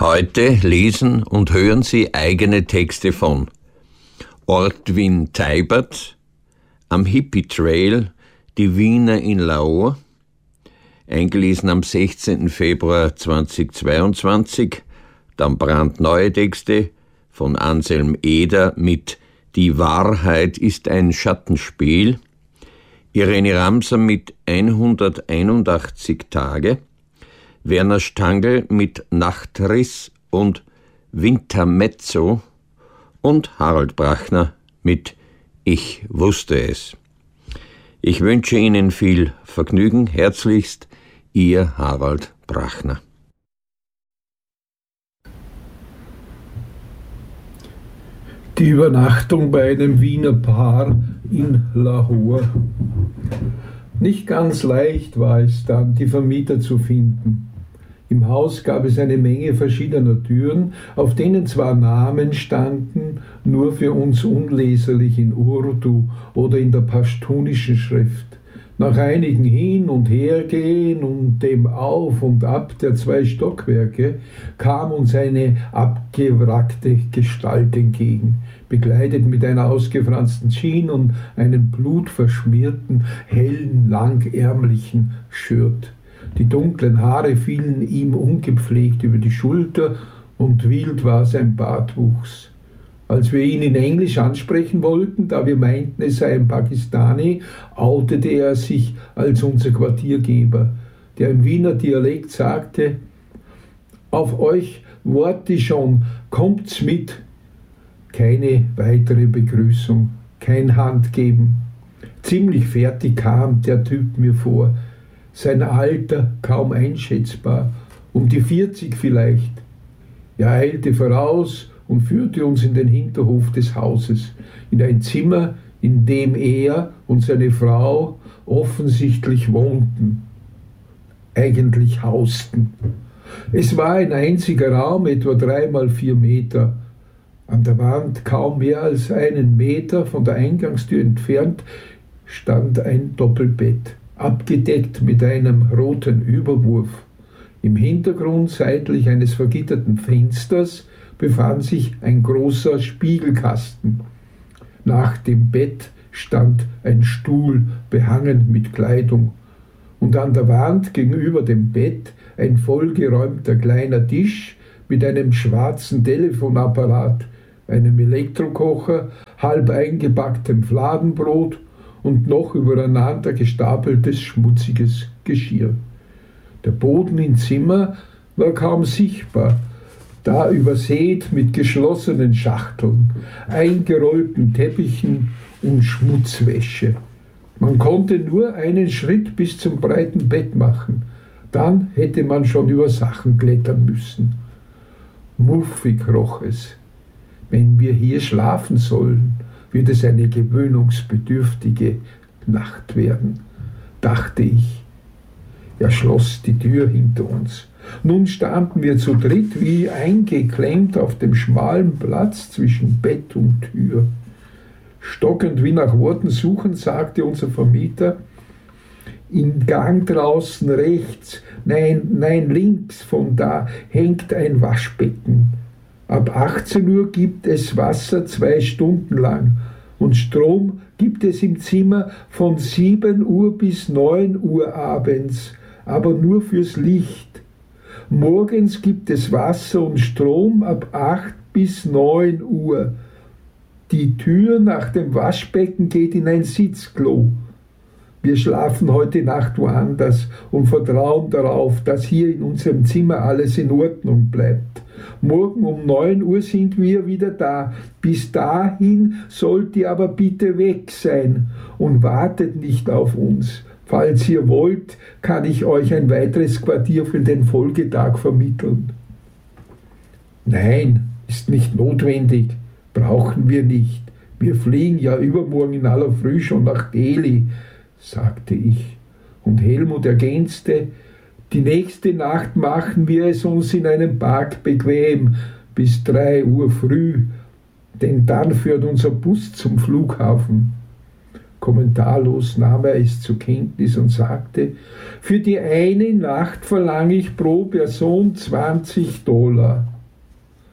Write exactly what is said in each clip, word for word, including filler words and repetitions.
Heute lesen und hören Sie eigene Texte von Ortwin Teibert, am Hippie Trail, die Wiener in Lahore, eingelesen am sechzehnten Februar zweitausendzweiundzwanzig, dann brandneue Texte von Anselm Eder mit Die Wahrheit ist ein Schattenspiel, Irene Ramser mit hunderteinundachtzig Tage, Werner Stangl mit Nachtriss und Wintermezzo und Harald Brachner mit Ich wusste es. Ich wünsche Ihnen viel Vergnügen. Herzlichst, Ihr Harald Brachner. Die Übernachtung bei einem Wiener Paar in Lahore. Nicht ganz leicht war es dann, die Vermieter zu finden. Im Haus gab es eine Menge verschiedener Türen, auf denen zwar Namen standen, nur für uns unleserlich in Urdu oder in der pashtunischen Schrift. Nach einigem Hin- und Hergehen und dem Auf und Ab der zwei Stockwerke kam uns eine abgewrackte Gestalt entgegen, begleitet mit einer ausgefransten Jeans und einem blutverschmierten, hellen, langärmlichen Shirt. Die dunklen Haare fielen ihm ungepflegt über die Schulter und wild war sein Bartwuchs. Als wir ihn in Englisch ansprechen wollten, da wir meinten, es sei ein Pakistani, outete er sich als unser Quartiergeber, der im Wiener Dialekt sagte: »Auf euch warte ich schon, kommt's mit.« Keine weitere Begrüßung, kein Handgeben. Ziemlich fertig kam der Typ mir vor. Sein Alter kaum einschätzbar, um die vierzig vielleicht. Er eilte voraus und führte uns in den Hinterhof des Hauses, in ein Zimmer, in dem er und seine Frau offensichtlich wohnten, eigentlich hausten. Es war ein einziger Raum, etwa drei mal vier Meter. An der Wand, kaum mehr als einen Meter von der Eingangstür entfernt, stand ein Doppelbett, abgedeckt mit einem roten Überwurf. Im Hintergrund, seitlich eines vergitterten Fensters, befand sich ein großer Spiegelkasten. Nach dem Bett stand ein Stuhl, behangen mit Kleidung. Und an der Wand gegenüber dem Bett ein vollgeräumter kleiner Tisch mit einem schwarzen Telefonapparat, einem Elektrokocher, halb eingebacktem Fladenbrot und noch übereinander gestapeltes schmutziges Geschirr. Der Boden im Zimmer war kaum sichtbar, da übersät mit geschlossenen Schachteln, eingerollten Teppichen und Schmutzwäsche. Man konnte nur einen Schritt bis zum breiten Bett machen, dann hätte man schon über Sachen klettern müssen. Muffig roch es. Wenn wir hier schlafen sollen, wird es eine gewöhnungsbedürftige Nacht werden, dachte ich. Er schloss die Tür hinter uns. Nun standen wir zu dritt wie eingeklemmt auf dem schmalen Platz zwischen Bett und Tür. Stockend wie nach Worten suchend sagte unser Vermieter: »Im Gang draußen rechts, nein, nein, links von da hängt ein Waschbecken. Ab achtzehn Uhr gibt es Wasser zwei Stunden lang und Strom gibt es im Zimmer von sieben Uhr bis neun Uhr abends, aber nur fürs Licht. Morgens gibt es Wasser und Strom ab acht bis neun Uhr. Die Tür nach dem Waschbecken geht in ein Sitzklo. Wir schlafen heute Nacht woanders und vertrauen darauf, dass hier in unserem Zimmer alles in Ordnung bleibt. Morgen um neun Uhr sind wir wieder da. Bis dahin sollt ihr aber bitte weg sein und wartet nicht auf uns. Falls ihr wollt, kann ich euch ein weiteres Quartier für den Folgetag vermitteln.« »Nein, ist nicht notwendig, brauchen wir nicht. Wir fliegen ja übermorgen in aller Früh schon nach Delhi«, sagte ich. Und Helmut ergänzte: »Die nächste Nacht machen wir es uns in einem Park bequem, bis drei Uhr früh, denn dann führt unser Bus zum Flughafen.« Kommentarlos nahm er es zur Kenntnis und sagte: »Für die eine Nacht verlange ich pro Person zwanzig Dollar.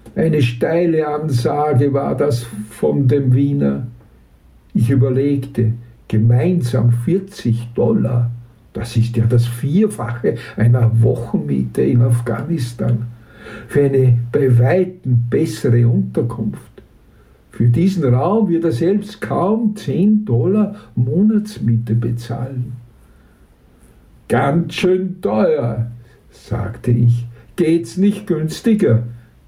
Eine steile Ansage war das von dem Wiener. Ich überlegte, gemeinsam vierzig Dollar, das ist ja das Vierfache einer Wochenmiete in Afghanistan, für eine bei weitem bessere Unterkunft. Für diesen Raum wird er selbst kaum zehn Dollar Monatsmiete bezahlen. Ganz schön teuer, sagte ich. Geht's nicht günstiger?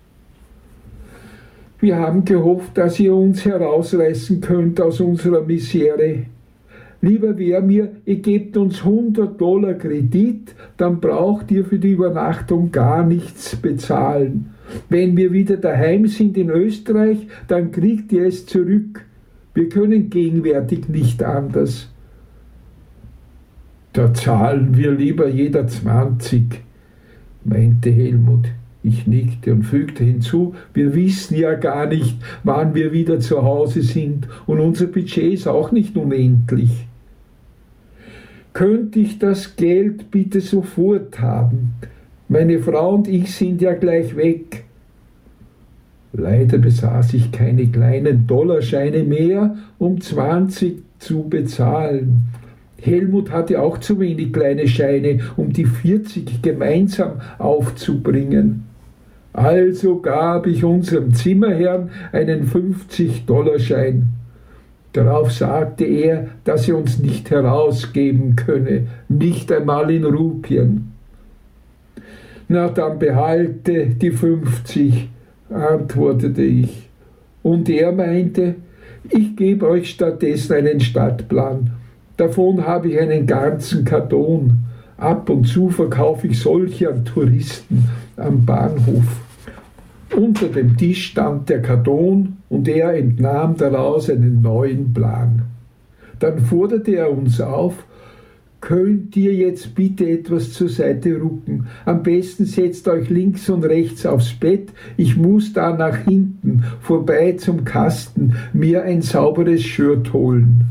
Wir haben gehofft, dass ihr uns herausreißen könnt aus unserer Misere. Lieber wäre mir, ihr gebt uns hundert Dollar Kredit, dann braucht ihr für die Übernachtung gar nichts bezahlen. Wenn wir wieder daheim sind in Österreich, dann kriegt ihr es zurück. Wir können gegenwärtig nicht anders. Da zahlen wir lieber jeder zwanzig, meinte Helmut. Ich nickte und fügte hinzu, wir wissen ja gar nicht, wann wir wieder zu Hause sind und unser Budget ist auch nicht unendlich. Könnte ich das Geld bitte sofort haben? Meine Frau und ich sind ja gleich weg. Leider besaß ich keine kleinen Dollarscheine mehr, um zwanzig zu bezahlen. Helmut hatte auch zu wenig kleine Scheine, um die vierzig gemeinsam aufzubringen. Also gab ich unserem Zimmerherrn einen fünfzig-Dollar-Schein. Darauf sagte er, dass er uns nicht herausgeben könne, nicht einmal in Rupien. Na, dann behalte die fünfzig, antwortete ich. Und er meinte, ich gebe euch stattdessen einen Stadtplan. Davon habe ich einen ganzen Karton. Ab und zu verkaufe ich solche an Touristen am Bahnhof. Unter dem Tisch stand der Karton und er entnahm daraus einen neuen Plan. Dann forderte er uns auf, könnt ihr jetzt bitte etwas zur Seite rücken? Am besten setzt euch links und rechts aufs Bett. Ich muss da nach hinten, vorbei zum Kasten, mir ein sauberes Shirt holen.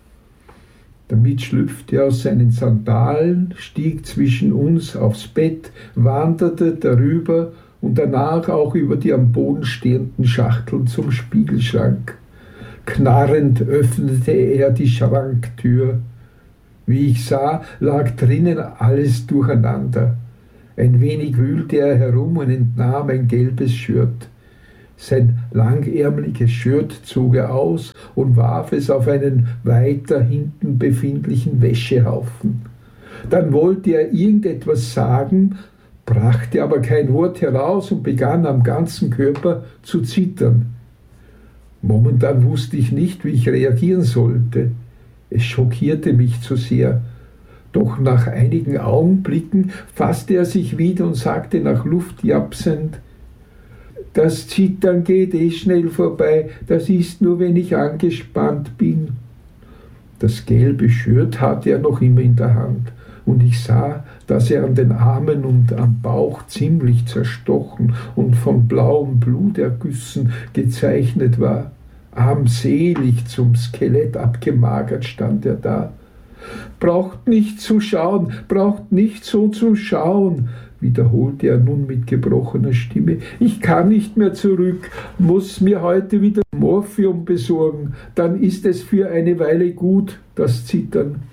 Damit schlüpfte er aus seinen Sandalen, stieg zwischen uns aufs Bett, wanderte darüber und danach auch über die am Boden stehenden Schachteln zum Spiegelschrank. Knarrend öffnete er die Schranktür. Wie ich sah, lag drinnen alles durcheinander. Ein wenig wühlte er herum und entnahm ein gelbes Shirt. Sein langärmliches Shirt zog er aus und warf es auf einen weiter hinten befindlichen Wäschehaufen. Dann wollte er irgendetwas sagen, brachte aber kein Wort heraus und begann am ganzen Körper zu zittern. Momentan wusste ich nicht, wie ich reagieren sollte. Es schockierte mich zu sehr. Doch nach einigen Augenblicken fasste er sich wieder und sagte nach Luft japsend, das Zittern geht eh schnell vorbei, das ist nur, wenn ich angespannt bin. Das gelbe Shirt hatte er noch immer in der Hand, und ich sah, dass er an den Armen und am Bauch ziemlich zerstochen und von blauem Blutergüssen gezeichnet war. Armselig zum Skelett abgemagert stand er da. Braucht nicht zu schauen, braucht nicht so zu schauen, wiederholte er nun mit gebrochener Stimme. Ich kann nicht mehr zurück, muss mir heute wieder Morphium besorgen, dann ist es für eine Weile gut, das Zittern.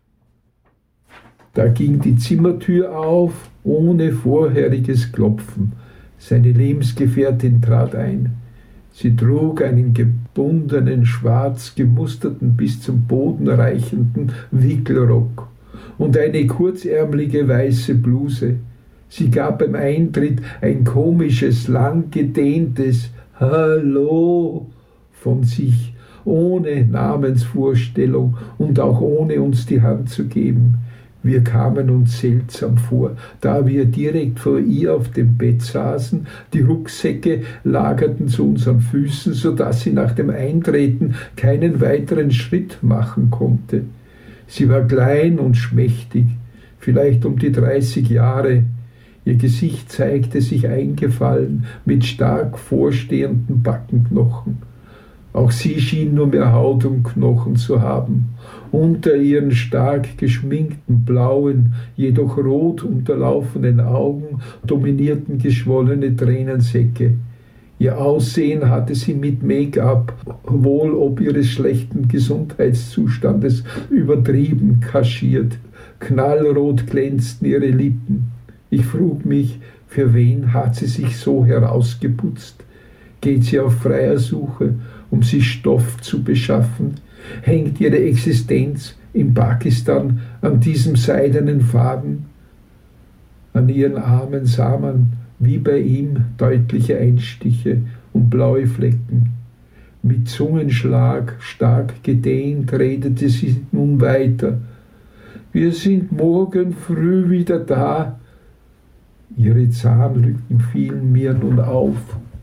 Da ging die Zimmertür auf, ohne vorheriges Klopfen. Seine Lebensgefährtin trat ein. Sie trug einen gebundenen, schwarz gemusterten, bis zum Boden reichenden Wickelrock und eine kurzärmelige weiße Bluse. Sie gab beim Eintritt ein komisches, lang gedehntes Hallo von sich, ohne Namensvorstellung und auch ohne uns die Hand zu geben. Wir kamen uns seltsam vor, da wir direkt vor ihr auf dem Bett saßen. Die Rucksäcke lagerten zu unseren Füßen, so dass sie nach dem Eintreten keinen weiteren Schritt machen konnte. Sie war klein und schmächtig, vielleicht um die dreißig Jahre. Ihr Gesicht zeigte sich eingefallen mit stark vorstehenden Backenknochen. Auch sie schien nur mehr Haut und Knochen zu haben. Unter ihren stark geschminkten, blauen, jedoch rot unterlaufenden Augen dominierten geschwollene Tränensäcke. Ihr Aussehen hatte sie mit Make-up, wohl ob ihres schlechten Gesundheitszustandes, übertrieben kaschiert. Knallrot glänzten ihre Lippen. Ich frug mich, für wen hat sie sich so herausgeputzt? Geht sie auf freier Suche, um sich Stoff zu beschaffen? Hängt ihre Existenz in Pakistan an diesem seidenen Faden? An ihren Armen sah man, wie bei ihm, deutliche Einstiche und blaue Flecken. Mit Zungenschlag, stark gedehnt, redete sie nun weiter. Wir sind morgen früh wieder da. Ihre Zahnlücken fielen mir nun auf.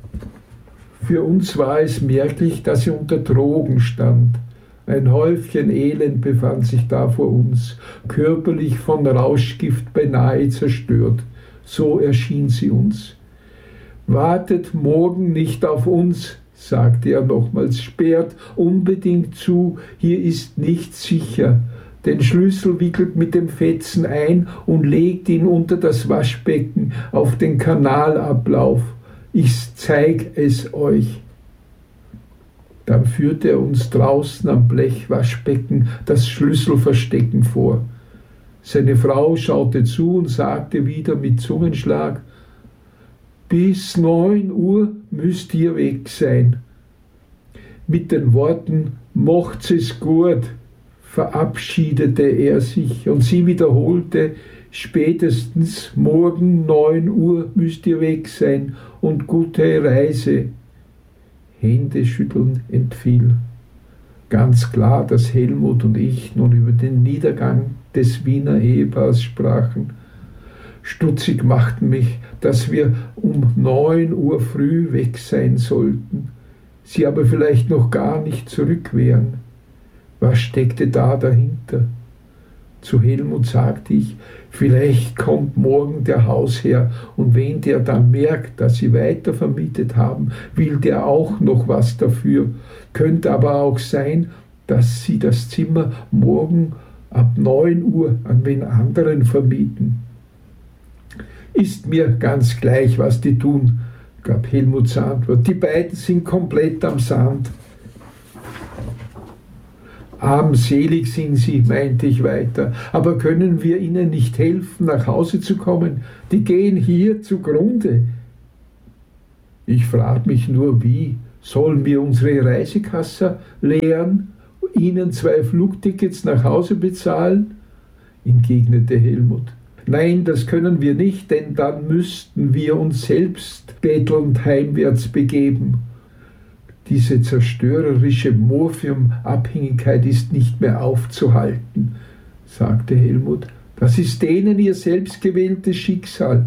Für uns war es merklich, dass sie unter Drogen stand. Ein Häufchen Elend befand sich da vor uns, körperlich von Rauschgift beinahe zerstört. So erschien sie uns. Wartet morgen nicht auf uns, sagte er nochmals, sperrt unbedingt zu, hier ist nichts sicher. Den Schlüssel wickelt mit dem Fetzen ein und legt ihn unter das Waschbecken auf den Kanalablauf. Ich zeig es euch. Dann führte er uns draußen am Blechwaschbecken das Schlüsselverstecken vor. Seine Frau schaute zu und sagte wieder mit Zungenschlag, bis neun Uhr müsst ihr weg sein. Mit den Worten, macht's es gut, verabschiedete er sich und sie wiederholte, spätestens morgen neun Uhr müsst ihr weg sein und gute Reise. Händeschütteln entfiel. Ganz klar, dass Helmut und ich nun über den Niedergang des Wiener Ehepaars sprachen. Stutzig machten mich, dass wir um neun Uhr früh weg sein sollten, sie aber vielleicht noch gar nicht zurück wären. Was steckte da dahinter? Zu Helmut sagte ich, vielleicht kommt morgen der Hausherr und wenn der dann merkt, dass sie weiter vermietet haben, will der auch noch was dafür. Könnte aber auch sein, dass sie das Zimmer morgen ab neun Uhr an wen anderen vermieten. Ist mir ganz gleich, was die tun, gab Helmut zur Antwort. Die beiden sind komplett am Sand. Armselig sind sie, meinte ich weiter, aber können wir ihnen nicht helfen, nach Hause zu kommen? Die gehen hier zugrunde. Ich frage mich nur, wie? Sollen wir unsere Reisekasse leeren, ihnen zwei Flugtickets nach Hause bezahlen? Entgegnete Helmut. Nein, das können wir nicht, denn dann müssten wir uns selbst bettelnd heimwärts begeben. Diese zerstörerische Morphium-Abhängigkeit ist nicht mehr aufzuhalten, sagte Helmut. Das ist denen ihr selbstgewähltes Schicksal.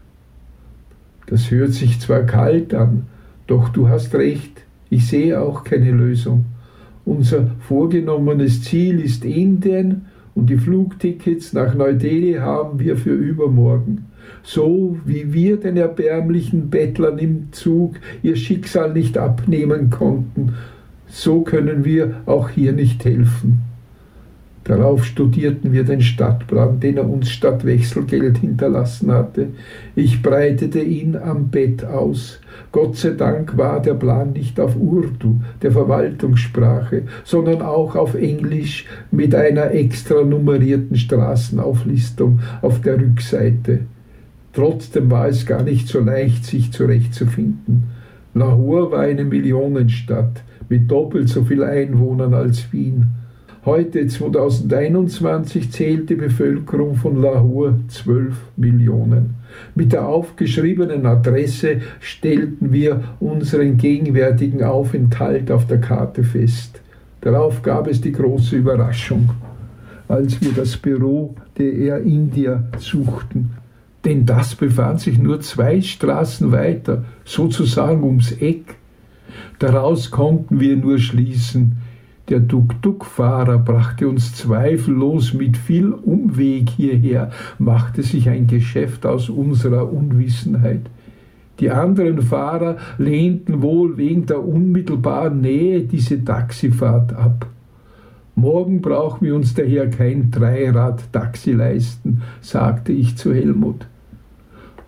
Das hört sich zwar kalt an, doch du hast recht, ich sehe auch keine Lösung. Unser vorgenommenes Ziel ist Indien und die Flugtickets nach Neu-Delhi haben wir für übermorgen. So wie wir den erbärmlichen Bettlern im Zug ihr Schicksal nicht abnehmen konnten, so können wir auch hier nicht helfen. Darauf studierten wir den Stadtbrand, den er uns statt Wechselgeld hinterlassen hatte. Ich breitete ihn am Bett aus. Gott sei Dank war der Plan nicht auf Urdu, der Verwaltungssprache, sondern auch auf Englisch mit einer extra nummerierten Straßenauflistung auf der Rückseite. Trotzdem war es gar nicht so leicht, sich zurechtzufinden. Lahore war eine Millionenstadt mit doppelt so vielen Einwohnern als Wien. Heute, zweitausendeinundzwanzig, zählt die Bevölkerung von Lahore zwölf Millionen. Mit der aufgeschriebenen Adresse stellten wir unseren gegenwärtigen Aufenthalt auf der Karte fest. Darauf gab es die große Überraschung, als wir das Büro der Air India suchten. Denn das befand sich nur zwei Straßen weiter, sozusagen ums Eck. Daraus konnten wir nur schließen, der Tuk-Tuk-Fahrer brachte uns zweifellos mit viel Umweg hierher, machte sich ein Geschäft aus unserer Unwissenheit. Die anderen Fahrer lehnten wohl wegen der unmittelbaren Nähe diese Taxifahrt ab. Morgen brauchen wir uns daher kein Dreirad-Taxi leisten, sagte ich zu Helmut.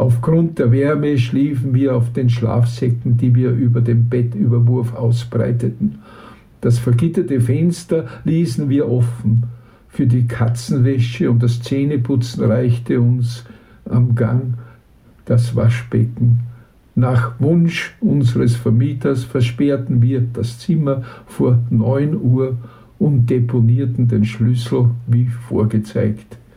Aufgrund der Wärme schliefen wir auf den Schlafsäcken, die wir über dem Bettüberwurf ausbreiteten. Das vergitterte Fenster ließen wir offen. Für die Katzenwäsche und das Zähneputzen reichte uns am Gang das Waschbecken. Nach Wunsch unseres Vermieters versperrten wir das Zimmer vor neun Uhr und deponierten den Schlüssel wie vorgezeigt.